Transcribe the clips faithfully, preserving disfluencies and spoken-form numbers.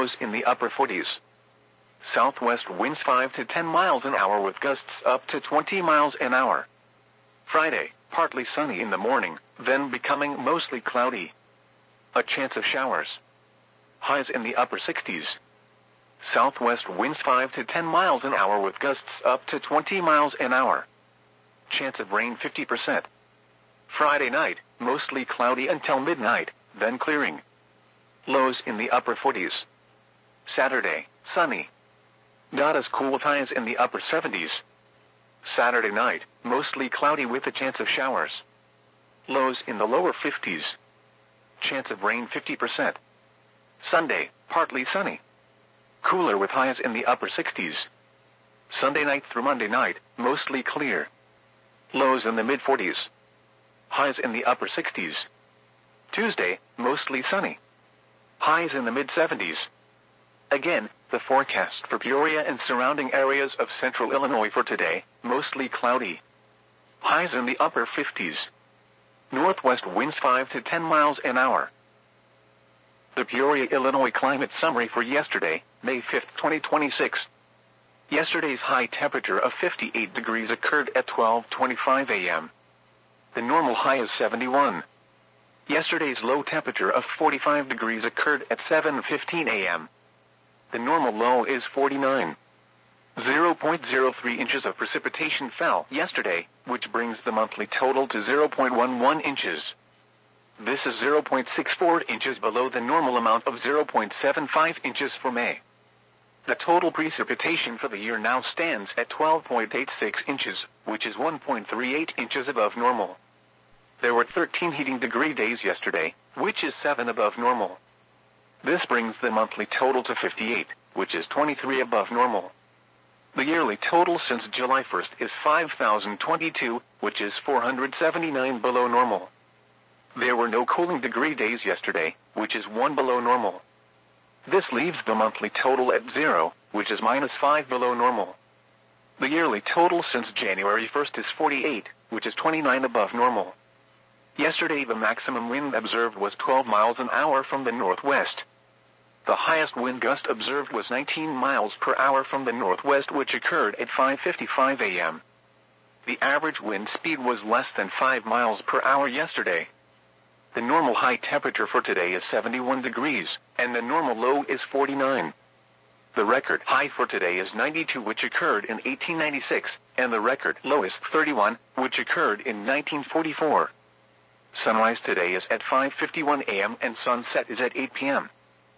lows in the upper forties. Southwest winds five to ten miles an hour with gusts up to twenty miles an hour. Friday, partly sunny in the morning, then becoming mostly cloudy. A chance of showers. Highs in the upper sixties. Southwest winds five to ten miles an hour with gusts up to twenty miles an hour. Chance of rain fifty percent. Friday night, mostly cloudy until midnight, then clearing. Lows in the upper forties. Saturday, sunny. Not as cool with highs in the upper seventies. Saturday night, mostly cloudy with a chance of showers. Lows in the lower fifties. Chance of rain fifty percent. Sunday, partly sunny. Cooler with highs in the upper sixties. Sunday night through Monday night, mostly clear. Lows in the mid forties. Highs in the upper sixties. Tuesday, mostly sunny. Highs in the mid seventies. Again, the forecast for Peoria and surrounding areas of central Illinois for today, mostly cloudy. Highs in the upper fifties. Northwest winds five to ten miles an hour. The Peoria, Illinois climate summary for yesterday, May fifth, twenty twenty-six. Yesterday's high temperature of fifty-eight degrees occurred at twelve twenty-five a m The normal high is seventy-one. Yesterday's low temperature of forty-five degrees occurred at seven fifteen a m The normal low is forty-nine. zero point zero three inches of precipitation fell yesterday, which brings the monthly total to zero point one one inches. This is zero point six four inches below the normal amount of zero point seven five inches for May. The total precipitation for the year now stands at twelve point eight six inches, which is one point three eight inches above normal. There were thirteen heating degree days yesterday, which is seven above normal. This brings the monthly total to fifty-eight, which is twenty-three above normal. The yearly total since July first is five thousand twenty-two, which is four hundred seventy-nine below normal. There were no cooling degree days yesterday, which is one below normal. This leaves the monthly total at zero, which is minus five below normal. The yearly total since January first is forty-eight, which is twenty-nine above normal. Yesterday the maximum wind observed was twelve miles an hour from the northwest. The highest wind gust observed was nineteen miles per hour from the northwest, which occurred at five fifty-five a m The average wind speed was less than five miles per hour yesterday. The normal high temperature for today is seventy-one degrees, and the normal low is forty-nine. The record high for today is ninety-two, which occurred in eighteen ninety-six, and the record low is thirty-one, which occurred in nineteen forty-four. Sunrise today is at five fifty-one a m and sunset is at eight p m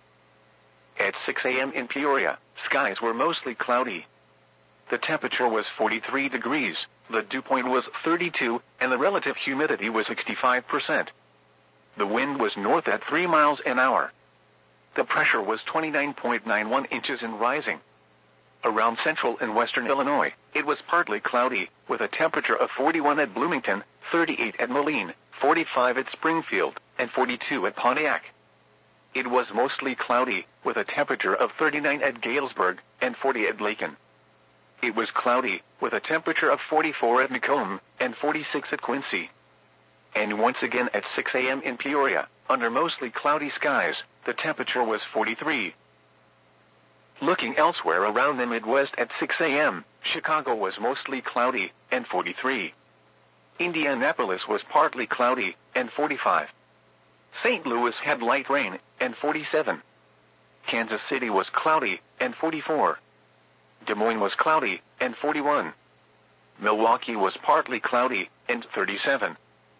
At six a m in Peoria, skies were mostly cloudy. The temperature was forty-three degrees, the dew point was thirty-two, and the relative humidity was sixty-five percent. The wind was north at three miles an hour. The pressure was twenty-nine point nine one inches and rising. Around central and western Illinois, it was partly cloudy, with a temperature of forty-one at Bloomington, thirty-eight at Moline, forty-five at Springfield, and forty-two at Pontiac. It was mostly cloudy, with a temperature of thirty-nine at Galesburg, and forty at Lakin. It was cloudy, with a temperature of forty-four at Macomb, and forty-six at Quincy. And once again at six a m in Peoria, under mostly cloudy skies, the temperature was forty-three. Looking elsewhere around the Midwest at six a m, Chicago was mostly cloudy, and forty-three. Indianapolis was partly cloudy, and forty-five. Saint Louis had light rain, and forty-seven. Kansas City was cloudy, and forty-four. Des Moines was cloudy, and forty-one. Milwaukee was partly cloudy, and thirty-seven.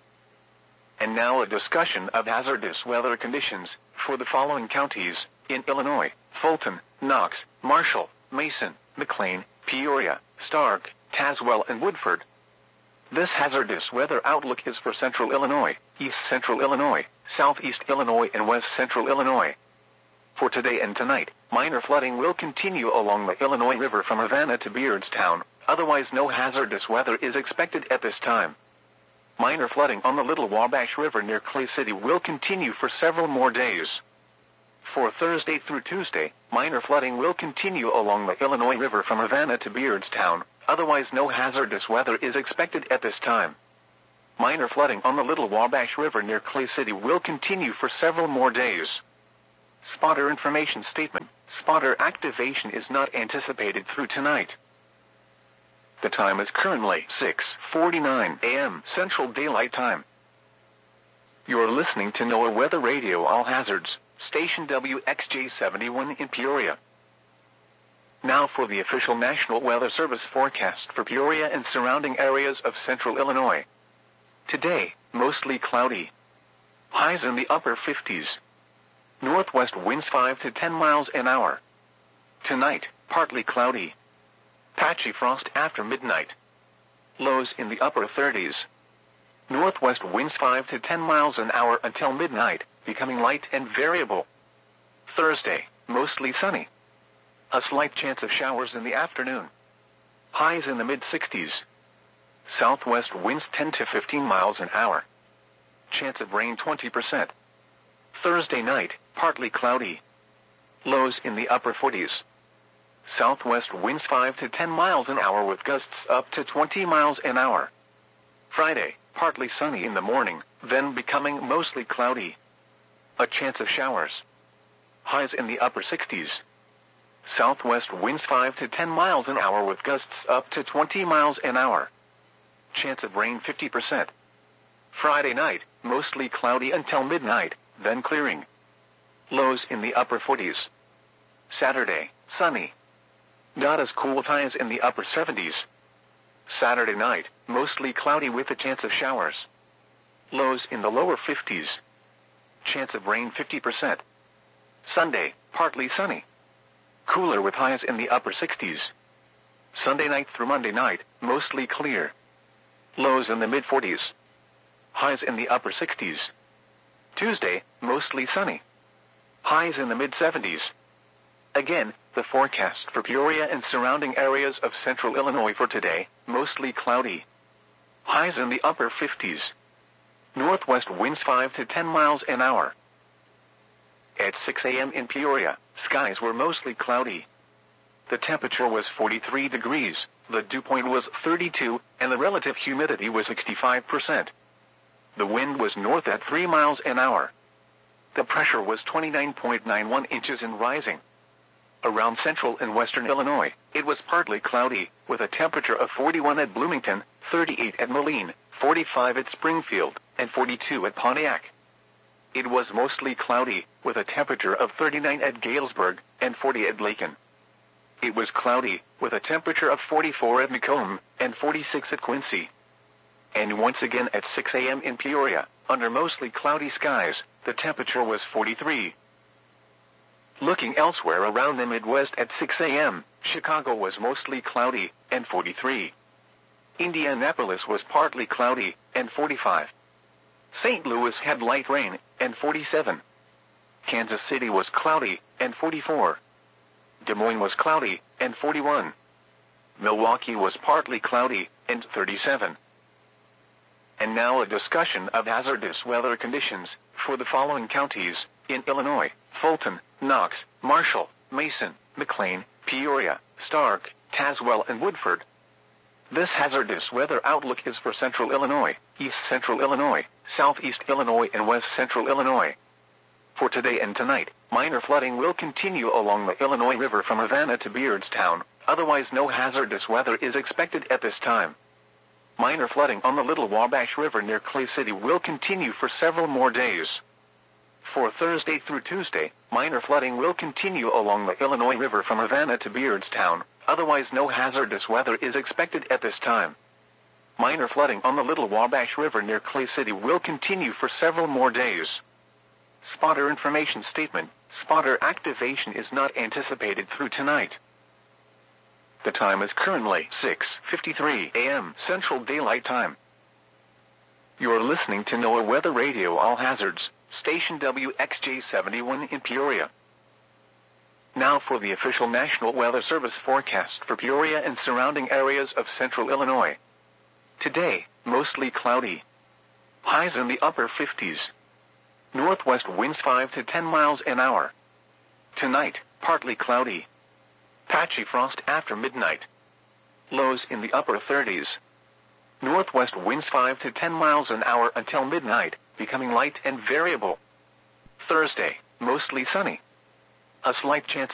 And now a discussion of hazardous weather conditions for the following counties in Illinois: Fulton, Knox, Marshall, Mason, McLean, Peoria, Stark, Tazewell, and Woodford. This hazardous weather outlook is for central Illinois, east central Illinois, southeast Illinois, and west central Illinois. For today and tonight, minor flooding will continue along the Illinois River from Urbana to Beardstown. Otherwise, no hazardous weather is expected at this time. Minor flooding on the Little Wabash River near Clay City will continue for several more days. For Thursday through Tuesday, minor flooding will continue along the Illinois River from Urbana to Beardstown. Otherwise, no hazardous weather is expected at this time. Minor flooding on the Little Wabash River near Clay City will continue for several more days. Spotter information statement. Spotter activation is not anticipated through tonight. The time is currently six forty-nine a m Central Daylight Time. You're listening to NOAA Weather Radio All Hazards, station W X J seventy-one in Peoria. Now for the official National Weather Service forecast for Peoria and surrounding areas of central Illinois. Today, mostly cloudy. Highs in the upper fifties. Northwest winds five to ten miles an hour. Tonight, partly cloudy. Patchy frost after midnight. Lows in the upper thirties. Northwest winds five to ten miles an hour until midnight, becoming light and variable. Thursday, mostly sunny. A slight chance of showers in the afternoon. Highs in the mid-sixties. Southwest winds ten to fifteen miles an hour. Chance of rain twenty percent. Thursday night, partly cloudy. Lows in the upper forties. Southwest winds five to ten miles an hour with gusts up to twenty miles an hour. Friday, partly sunny in the morning, then becoming mostly cloudy. A chance of showers. Highs in the upper sixties. Southwest winds five to ten miles an hour with gusts up to twenty miles an hour. Chance of rain fifty percent. Friday night, mostly cloudy until midnight, then clearing. Lows in the upper forties. Saturday, sunny. Not as cool, highs in the upper seventies. Saturday night, mostly cloudy with a chance of showers. Lows in the lower fifties. Chance of rain fifty percent. Sunday, partly sunny. Cooler with highs in the upper sixties. Sunday night through Monday night, mostly clear. Lows in the mid forties. Highs in the upper sixties. Tuesday, mostly sunny. Highs in the mid seventies. Again, the forecast for Peoria and surrounding areas of central Illinois for today, mostly cloudy. Highs in the upper fifties. Northwest winds five to ten miles an hour. At six a m in Peoria, skies were mostly cloudy. The temperature was forty-three degrees, the dew point was thirty-two, and the relative humidity was sixty-five percent. The wind was north at three miles an hour. The pressure was twenty-nine point nine one inches and rising. Around central and western Illinois, it was partly cloudy, with a temperature of forty-one at Bloomington, thirty-eight at Moline, forty-five at Springfield, and forty-two at Pontiac. It was mostly cloudy, with a temperature of thirty-nine at Galesburg, and forty at Lakin. It was cloudy, with a temperature of forty-four at Macomb, and forty-six at Quincy. And once again at six a m in Peoria, under mostly cloudy skies, the temperature was forty-three. Looking elsewhere around the Midwest at six a m, Chicago was mostly cloudy, and forty-three. Indianapolis was partly cloudy, and forty-five. Saint Louis had light rain, and forty-seven. Kansas City was cloudy, and forty-four. Des Moines was cloudy, and forty-one. Milwaukee was partly cloudy, and thirty-seven. And now a discussion of hazardous weather conditions for the following counties in Illinois: Fulton, Knox, Marshall, Mason, McLean, Peoria, Stark, Tazewell, and Woodford. This hazardous weather outlook is for central Illinois, east central Illinois, southeast Illinois, and west central Illinois. For today and tonight, minor flooding will continue along the Illinois River from Havana to Beardstown. Otherwise, no hazardous weather is expected at this time. Minor flooding on the Little Wabash River near Clay City will continue for several more days. For Thursday through Tuesday, minor flooding will continue along the Illinois River from Havana to Beardstown. Otherwise, no hazardous weather is expected at this time. Minor flooding on the Little Wabash River near Clay City will continue for several more days. Spotter information statement: spotter activation is not anticipated through tonight. The time is currently six fifty-three a m Central Daylight Time. You're listening to NOAA Weather Radio All Hazards, station W X J seventy-one in Peoria. Now for the official National Weather Service forecast for Peoria and surrounding areas of central Illinois. Today, mostly cloudy. Highs in the upper fifties. Northwest winds five to ten miles an hour. Tonight, partly cloudy. Patchy frost after midnight. Lows in the upper thirties. Northwest winds five to ten miles an hour until midnight, becoming light and variable. Thursday, mostly sunny. A slight chance